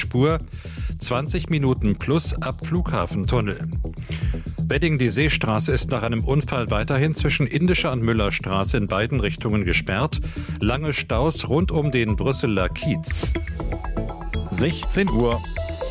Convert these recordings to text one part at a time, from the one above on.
Spur, 20 Minuten plus ab Flughafentunnel. Wedding-die-Seestraße ist nach einem Unfall weiterhin zwischen Indischer und Müllerstraße in beiden Richtungen gesperrt. Lange Staus rund um den Brüsseler Kiez. 16 Uhr.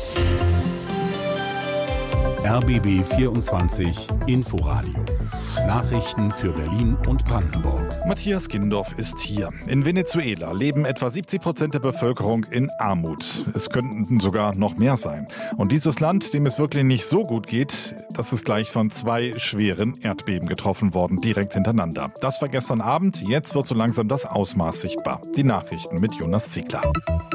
RBB 24 Inforadio. Nachrichten für Berlin und Brandenburg. Matthias Gindorf ist hier. In Venezuela leben etwa 70% der Bevölkerung in Armut. Es könnten sogar noch mehr sein. Und dieses Land, dem es wirklich nicht so gut geht, das ist gleich von 2 schweren Erdbeben getroffen worden, direkt hintereinander. Das war gestern Abend, jetzt wird so langsam das Ausmaß sichtbar. Die Nachrichten mit Jonas Ziegler.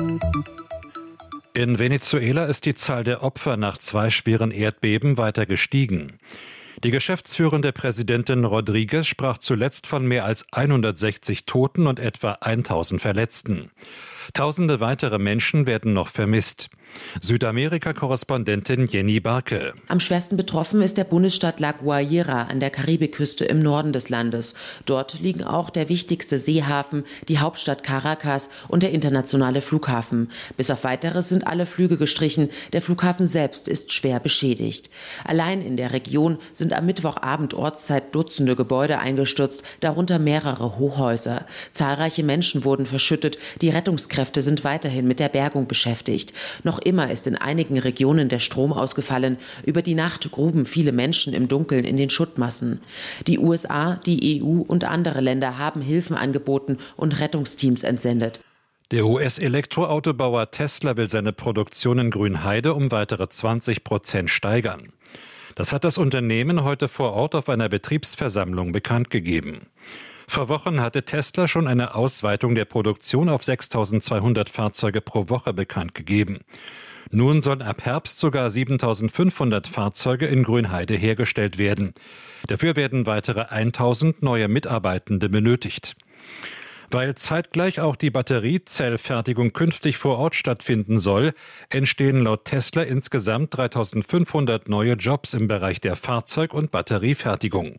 In Venezuela ist die Zahl der Opfer nach 2 schweren Erdbeben weiter gestiegen. Die geschäftsführende Präsidentin Rodriguez sprach zuletzt von mehr als 160 Toten und etwa 1000 Verletzten. Tausende weitere Menschen werden noch vermisst. Südamerika-Korrespondentin Jenny Barke. Am schwersten betroffen ist der Bundesstaat La Guaira an der Karibikküste im Norden des Landes. Dort liegen auch der wichtigste Seehafen, die Hauptstadt Caracas und der internationale Flughafen. Bis auf Weiteres sind alle Flüge gestrichen. Der Flughafen selbst ist schwer beschädigt. Allein in der Region sind am Mittwochabend Ortszeit Dutzende Gebäude eingestürzt, darunter mehrere Hochhäuser. Zahlreiche Menschen wurden verschüttet. Die Rettungskräfte sind weiterhin mit der Bergung beschäftigt. Noch immer ist in einigen Regionen der Strom ausgefallen. Über die Nacht gruben viele Menschen im Dunkeln in den Schuttmassen. Die USA, die EU und andere Länder haben Hilfen angeboten und Rettungsteams entsendet. Der US-Elektroautobauer Tesla will seine Produktion in Grünheide um weitere 20% steigern. Das hat das Unternehmen heute vor Ort auf einer Betriebsversammlung bekannt gegeben. Vor Wochen hatte Tesla schon eine Ausweitung der Produktion auf 6.200 Fahrzeuge pro Woche bekannt gegeben. Nun sollen ab Herbst sogar 7.500 Fahrzeuge in Grünheide hergestellt werden. Dafür werden weitere 1.000 neue Mitarbeitende benötigt. Weil zeitgleich auch die Batteriezellfertigung künftig vor Ort stattfinden soll, entstehen laut Tesla insgesamt 3.500 neue Jobs im Bereich der Fahrzeug- und Batteriefertigung.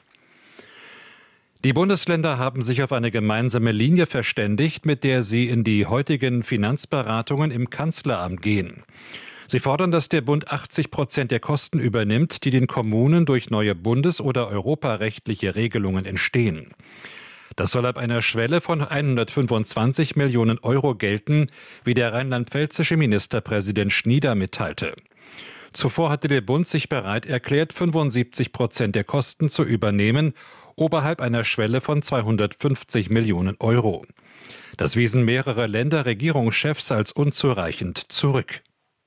Die Bundesländer haben sich auf eine gemeinsame Linie verständigt, mit der sie in die heutigen Finanzberatungen im Kanzleramt gehen. Sie fordern, dass der Bund 80% der Kosten übernimmt, die den Kommunen durch neue bundes- oder europarechtliche Regelungen entstehen. Das soll ab einer Schwelle von 125 Millionen Euro gelten, wie der rheinland-pfälzische Ministerpräsident Schnieder mitteilte. Zuvor hatte der Bund sich bereit erklärt, 75% der Kosten zu übernehmen, oberhalb einer Schwelle von 250 Millionen Euro. Das wiesen mehrere Länderregierungschefs als unzureichend zurück.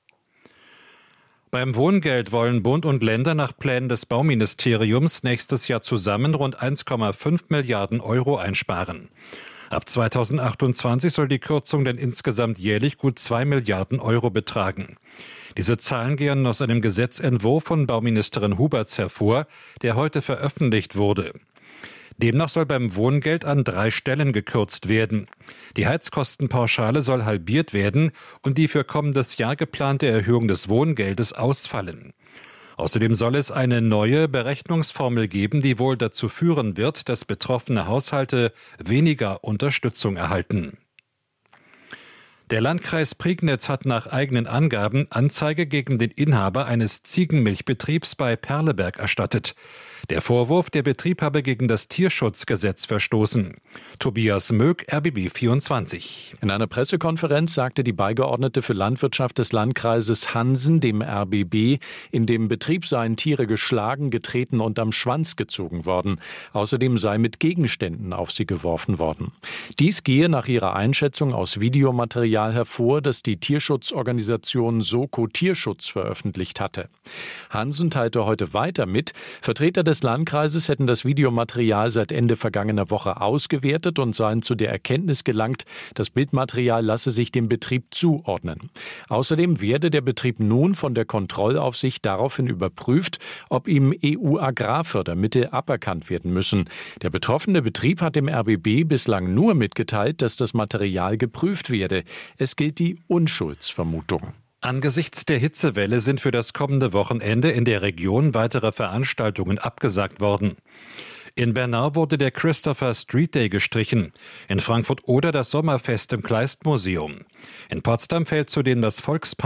Beim Wohngeld wollen Bund und Länder nach Plänen des Bauministeriums nächstes Jahr zusammen rund 1,5 Milliarden Euro einsparen. Ab 2028 soll die Kürzung dann insgesamt jährlich gut 2 Milliarden Euro betragen. Diese Zahlen gehen aus einem Gesetzentwurf von Bauministerin Huberts hervor, der heute veröffentlicht wurde. Demnach soll beim Wohngeld an 3 Stellen gekürzt werden. Die Heizkostenpauschale soll halbiert werden und die für kommendes Jahr geplante Erhöhung des Wohngeldes ausfallen. Außerdem soll es eine neue Berechnungsformel geben, die wohl dazu führen wird, dass betroffene Haushalte weniger Unterstützung erhalten. Der Landkreis Prignitz hat nach eigenen Angaben Anzeige gegen den Inhaber eines Ziegenmilchbetriebs bei Perleberg erstattet. Der Vorwurf, der Betrieb habe gegen das Tierschutzgesetz verstoßen. Tobias Möck, RBB 24. In einer Pressekonferenz sagte die Beigeordnete für Landwirtschaft des Landkreises Hansen dem RBB, in dem Betrieb seien Tiere geschlagen, getreten und am Schwanz gezogen worden. Außerdem sei mit Gegenständen auf sie geworfen worden. Dies gehe nach ihrer Einschätzung aus Videomaterial hervor, das die Tierschutzorganisation Soko Tierschutz veröffentlicht hatte. Hansen teilte heute weiter mit, Vertreter des Landkreises hätten das Videomaterial seit Ende vergangener Woche ausgewertet und seien zu der Erkenntnis gelangt, das Bildmaterial lasse sich dem Betrieb zuordnen. Außerdem werde der Betrieb nun von der Kontrollaufsicht daraufhin überprüft, ob ihm EU-Agrarfördermittel aberkannt werden müssen. Der betroffene Betrieb hat dem RBB bislang nur mitgeteilt, dass das Material geprüft werde. Es gilt die Unschuldsvermutung. Angesichts der Hitzewelle sind für das kommende Wochenende in der Region weitere Veranstaltungen abgesagt worden. In Bernau wurde der Christopher Street Day gestrichen, in Frankfurt-Oder das Sommerfest im Kleistmuseum. In Potsdam fällt zudem das Volkspark